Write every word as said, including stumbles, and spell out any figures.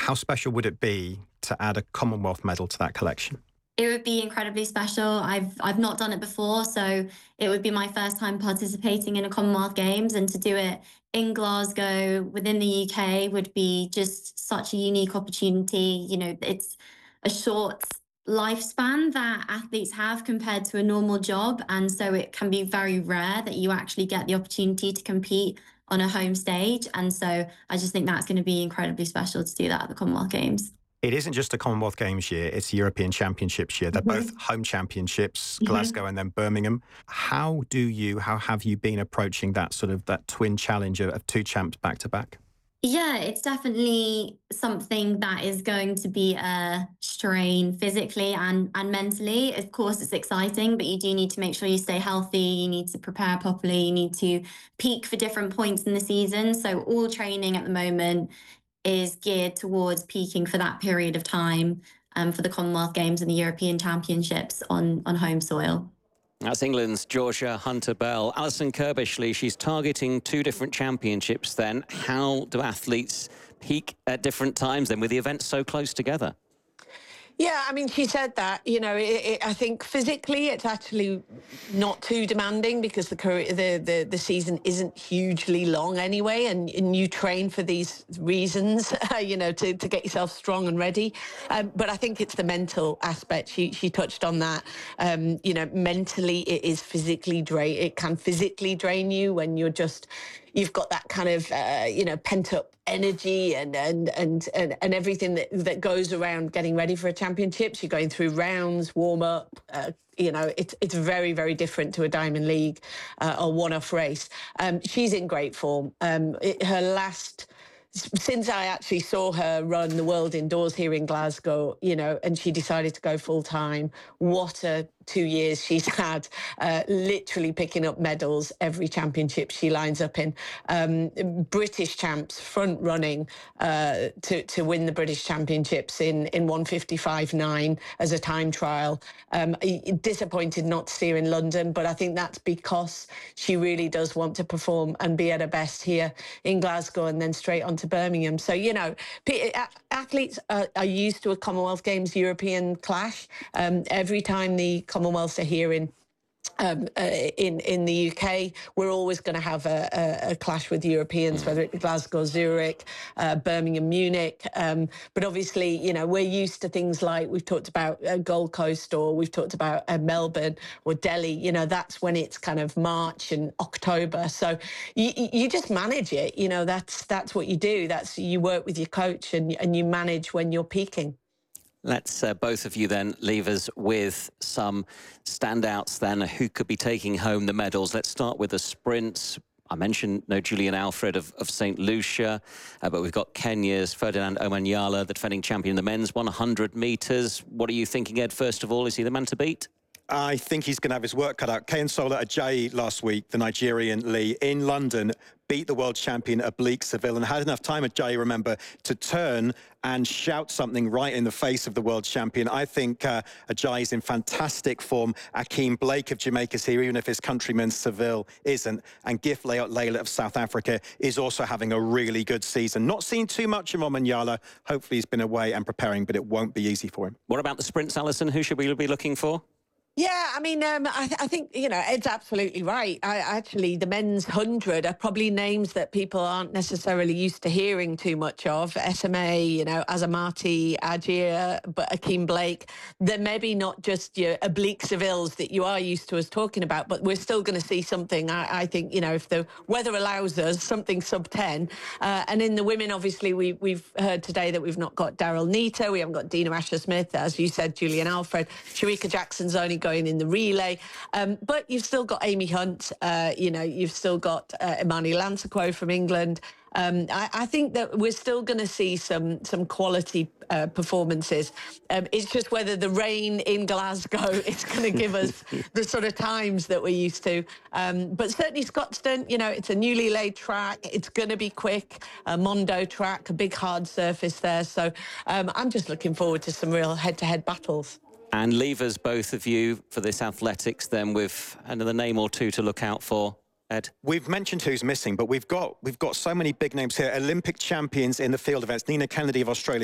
How special would it be to add a Commonwealth medal to that collection? It would be incredibly special. I've I've not done it before, so it would be my first time participating in a Commonwealth Games, and to do it in Glasgow within the U K would be just such a unique opportunity. You know, it's a short lifespan that athletes have compared to a normal job, and so it can be very rare that you actually get the opportunity to compete on a home stage. And so I just think that's going to be incredibly special to do that at the Commonwealth Games. It isn't just a Commonwealth Games year, it's a European Championships year. They're Mhm. both home championships, Mhm. Glasgow and then Birmingham. How do you, how have you been approaching that sort of, that twin challenge of, of two champs back to back? Yeah, it's definitely something that is going to be a strain physically and, and mentally. Of course, it's exciting, but you do need to make sure you stay healthy. You need to prepare properly. You need to peak for different points in the season. So all training at the moment is geared towards peaking for that period of time, um, for the Commonwealth Games and the European Championships on, on home soil. That's England's Georgia Hunter-Bell. Alison Kirbishley, she's targeting two different championships then. How do athletes peak at different times then with the events so close together? Yeah, I mean, she said that, you know, it, it, I think physically it's actually not too demanding because the, the the the season isn't hugely long anyway, and, and you train for these reasons, you know, to, to get yourself strong and ready. Um, but I think it's the mental aspect. She she touched on that. Um, you know, mentally it is physically drain. It can physically drain you when you're just, you've got that kind of, uh, you know, pent up energy and and and and, and everything that, that goes around getting ready for a championships. You're going through rounds, warm up, uh, you know, it's it's very, very different to a Diamond League uh, or one-off race. Um, she's in great form. Um, it, her last, since I actually saw her run the World Indoors here in Glasgow, you know, and she decided to go full time, what a two years she's had, uh, literally picking up medals every championship she lines up in. Um, British champs front running uh, to, to win the British Championships in, in one fifty-five nine as a time trial. Um, disappointed not to see her in London, but I think that's because she really does want to perform and be at her best here in Glasgow and then straight on to Birmingham. So, you know, athletes are, are used to a Commonwealth Games European clash. Um, every time the Commonwealths are here in Um, uh, in in the U K, we're always going to have a, a, a clash with Europeans, whether it be Glasgow, Zurich, uh, Birmingham, Munich. Um, but obviously, you know, we're used to things like we've talked about uh, Gold Coast, or we've talked about uh, Melbourne or Delhi. You know, that's when it's kind of March and October. So you, you just manage it. You know, that's that's what you do. That's, you work with your coach and and you manage when you're peaking. Let's uh, both of you then leave us with some standouts then who could be taking home the medals. Let's start with the sprints. I mentioned no Julian Alfred of, of Saint Lucia, uh, but we've got Kenya's Ferdinand Omanyala, the defending champion in the men's one hundred metres. What are you thinking, Ed, first of all? Is he the man to beat? I think he's going to have his work cut out. Kayode Ajayi last week, the Nigerian Lee, in London, beat the world champion Oblique Seville and had enough time, Ajayi, remember, to turn and shout something right in the face of the world champion. I think uh, Ajayi's in fantastic form. Akeem Blake of Jamaica's here, even if his countryman Seville isn't. And Gif Leila of South Africa is also having a really good season. Not seen too much of Omanyala. Hopefully he's been away and preparing, but it won't be easy for him. What about the sprints, Alison? Who should we be looking for? Yeah, I mean, um, I, th I think, you know, Ed's absolutely right. I, actually, the men's hundred are probably names that people aren't necessarily used to hearing too much of. S M A, you know, Azamati, Ajia, but Akeem Blake. They're maybe not just your Oblique Sevilles that you are used to us talking about, but we're still going to see something, I, I think, you know, if the weather allows us, something sub ten. Uh, and in the women, obviously, we, we've heard today that we've not got Daryl Nita, we haven't got Dina Asher-Smith, as you said, Julian Alfred. Sharika Jackson's only going in the relay, um, but you've still got Amy Hunt, uh, you know, you've still got uh, Imani Lansaquo from England. Um, I, I think that we're still going to see some some quality uh, performances. Um, it's just whether the rain in Glasgow is going to give us the sort of times that we're used to. Um, but certainly Scotstoun, you know, it's a newly laid track. It's going to be quick. A Mondo track, a big hard surface there. So um, I'm just looking forward to some real head-to-head battles. And leave us, both of you, for this athletics then with another name or two to look out for. Ed? We've mentioned who's missing, but we've got we've got so many big names here. Olympic champions in the field events. Nina Kennedy of Australia.